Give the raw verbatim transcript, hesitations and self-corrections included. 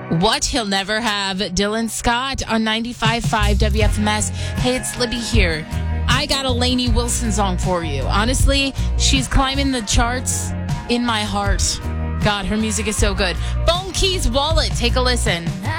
What He'll Never Have, Dylan Scott on ninety-five point five W F M S. Hey, it's Libby here. I got a Lainey Wilson song for you. Honestly, she's climbing the charts in my heart. God, her music is so good. Bone Keys Wallet, take a listen.